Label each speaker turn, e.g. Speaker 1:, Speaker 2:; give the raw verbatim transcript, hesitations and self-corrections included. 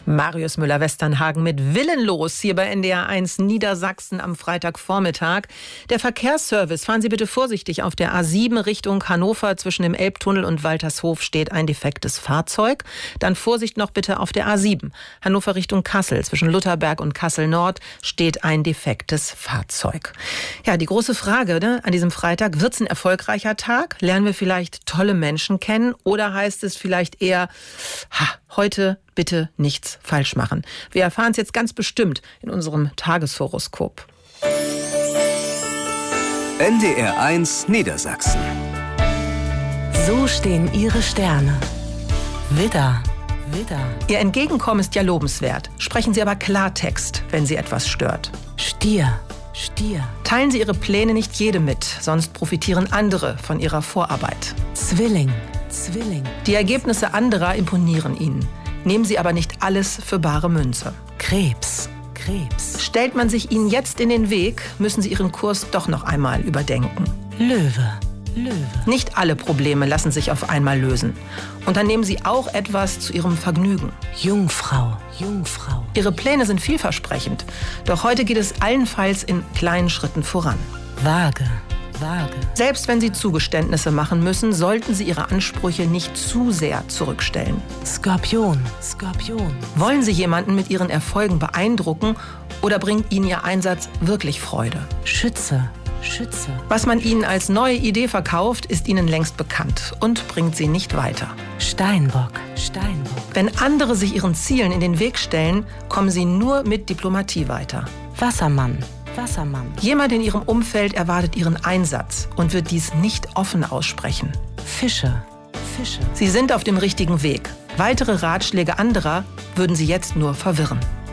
Speaker 1: Marius Müller-Westernhagen mit Willenlos hier bei N D R eins Niedersachsen am Freitagvormittag. Der Verkehrsservice, fahren Sie bitte vorsichtig. Auf der A sieben Richtung Hannover zwischen dem Elbtunnel und Waltershof steht ein defektes Fahrzeug. Dann Vorsicht noch bitte auf der A sieben. Hannover Richtung Kassel zwischen Lutherberg und Kassel Nord steht ein defektes Fahrzeug. Ja, die große Frage, ne, an diesem Freitag, wird's ein erfolgreicher Tag? Lernen wir vielleicht tolle Menschen kennen? Oder heißt es vielleicht eher, ha, heute bitte nichts falsch machen? Wir erfahren es jetzt ganz bestimmt in unserem Tageshoroskop.
Speaker 2: N D R eins Niedersachsen.
Speaker 3: So stehen Ihre Sterne. Widder, Widder.
Speaker 1: Ihr Entgegenkommen ist ja lobenswert. Sprechen Sie aber Klartext, wenn Sie etwas stört.
Speaker 3: Stier, Stier.
Speaker 1: Teilen Sie Ihre Pläne nicht jedem mit, sonst profitieren andere von Ihrer Vorarbeit.
Speaker 3: Zwilling, Zwilling.
Speaker 1: Die Ergebnisse anderer imponieren Ihnen. Nehmen Sie aber nicht alles für bare Münze.
Speaker 3: Krebs, Krebs.
Speaker 1: Stellt man sich Ihnen jetzt in den Weg, müssen Sie Ihren Kurs doch noch einmal überdenken.
Speaker 3: Löwe, Löwe.
Speaker 1: Nicht alle Probleme lassen sich auf einmal lösen. Unternehmen Sie auch etwas zu Ihrem Vergnügen.
Speaker 3: Jungfrau, Jungfrau.
Speaker 1: Ihre Pläne sind vielversprechend, doch heute geht es allenfalls in kleinen Schritten voran.
Speaker 3: Waage, Waage.
Speaker 1: Selbst wenn Sie Zugeständnisse machen müssen, sollten Sie Ihre Ansprüche nicht zu sehr zurückstellen.
Speaker 3: Skorpion, Skorpion.
Speaker 1: Wollen Sie jemanden mit Ihren Erfolgen beeindrucken oder bringt Ihnen Ihr Einsatz wirklich Freude?
Speaker 3: Schütze, Schütze.
Speaker 1: Was man Ihnen als neue Idee verkauft, ist Ihnen längst bekannt und bringt Sie nicht weiter.
Speaker 3: Steinbock, Steinbock.
Speaker 1: Wenn andere sich Ihren Zielen in den Weg stellen, kommen Sie nur mit Diplomatie weiter.
Speaker 3: Wassermann, Wassermann.
Speaker 1: Jemand in Ihrem Umfeld erwartet Ihren Einsatz und wird dies nicht offen aussprechen.
Speaker 3: Fische, Fische.
Speaker 1: Sie sind auf dem richtigen Weg. Weitere Ratschläge anderer würden Sie jetzt nur verwirren.